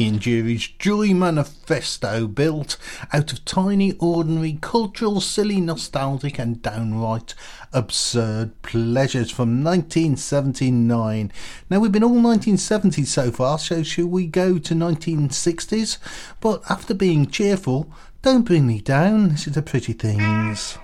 Ian Dury's Joy Manifesto, built out of tiny, ordinary, cultural, silly, nostalgic and downright absurd pleasures from 1979. Now, we've been all 1970s so far, so shall we go to 1960s? But after being cheerful, don't bring me down, this is the Pretty Things.